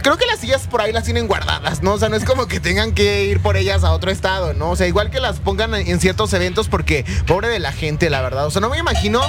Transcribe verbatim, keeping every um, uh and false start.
creo que las sillas por ahí las tienen guardadas, ¿no? O sea, no es como que tengan que ir por ellas a otro estado, ¿no? O sea, igual que las pongan en ciertos eventos porque pobre de la gente, la verdad. O sea, no me imagino